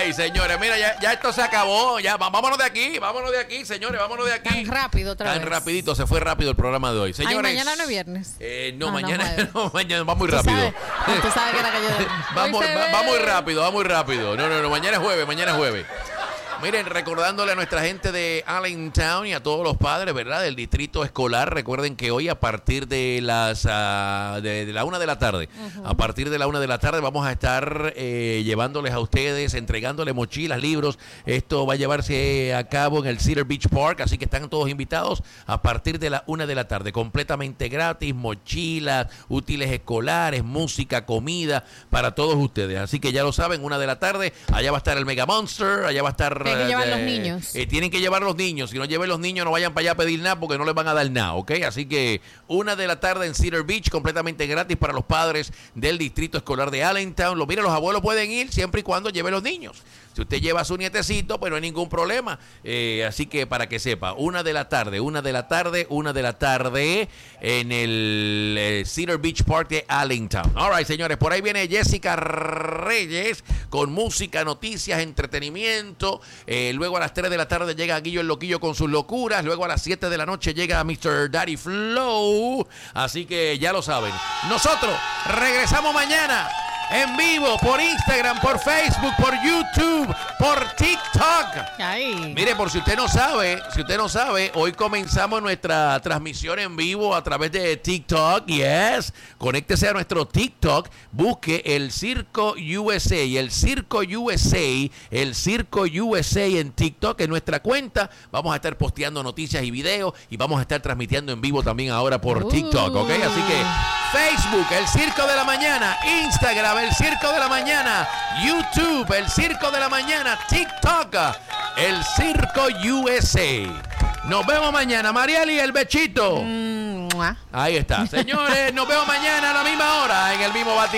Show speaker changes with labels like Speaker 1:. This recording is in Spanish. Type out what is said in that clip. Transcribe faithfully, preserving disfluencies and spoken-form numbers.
Speaker 1: señores, mira, ya, ya esto se acabó. Ya, vámonos de aquí, vámonos de aquí, señores, vámonos de aquí.
Speaker 2: Tan rápido otra
Speaker 1: Tan
Speaker 2: vez.
Speaker 1: rapidito, se fue rápido el programa de hoy. Señores.
Speaker 2: Ay, mañana no es viernes.
Speaker 1: Eh, no,
Speaker 2: Ah,
Speaker 1: mañana
Speaker 2: no,
Speaker 1: no, mañana va muy
Speaker 2: ¿Tú
Speaker 1: rápido.
Speaker 2: sabes? Ah, tú sabes que era que yo...
Speaker 1: Vamos,
Speaker 2: Hoy se
Speaker 1: va,
Speaker 2: ve.
Speaker 1: va muy rápido, va muy rápido. No, no, no, mañana es jueves, mañana es jueves. Miren, recordándole a nuestra gente de Allentown y a todos los padres, ¿verdad?, del distrito escolar. Recuerden que hoy a partir de las uh, de, de la una de la tarde, uh-huh. a partir de la una de la tarde vamos a estar eh, llevándoles a ustedes, entregándoles mochilas, libros. Esto va a llevarse a cabo en el Cedar Beach Park, así que están todos invitados a partir de la una de la tarde, completamente gratis, mochilas, útiles escolares, música, comida para todos ustedes. Así que ya lo saben, una de la tarde, allá va a estar el Mega Monster, allá va a estar...
Speaker 2: Tienen que llevar
Speaker 1: eh,
Speaker 2: los niños.
Speaker 1: Eh, tienen que llevar los niños. Si no lleven los niños, no vayan para allá a pedir nada porque no les van a dar nada, ¿ok? Así que una de la tarde en Cedar Beach, completamente gratis para los padres del distrito escolar de Allentown. Lo, mire, los abuelos pueden ir siempre y cuando lleven los niños. Si usted lleva a su nietecito, pues no hay ningún problema. Eh, así que para que sepa, una de la tarde, una de la tarde, una de la tarde en el eh, Cedar Beach Park de Allentown. All right, señores, por ahí viene Jessica Reyes con música, noticias, entretenimiento. Eh, luego a las tres de la tarde llega Guillo el Loquillo con sus locuras. Luego a las siete de la noche llega mister Daddy Flow. Así que ya lo saben. Nosotros regresamos mañana en vivo por Instagram, por Facebook, por YouTube, por TikTok.
Speaker 2: Ay.
Speaker 1: Mire, por si usted no sabe, si usted no sabe, hoy comenzamos nuestra transmisión en vivo a través de TikTok. Yes, conéctese a nuestro TikTok, busque el Circo U S A, el Circo U S A, el Circo U S A en TikTok, en nuestra cuenta. Vamos a estar posteando noticias y videos y vamos a estar transmitiendo en vivo también ahora por
Speaker 2: uh.
Speaker 1: TikTok, ¿ok? Así que Facebook, el Circo de la Mañana, Instagram, el Circo de la Mañana, YouTube, el Circo de la Mañana, TikTok, el Circo U S A. Nos vemos mañana, Marieli, el bechito.
Speaker 2: Mm,
Speaker 1: Ahí está. Señores, nos vemos mañana a la misma hora en el mismo batido.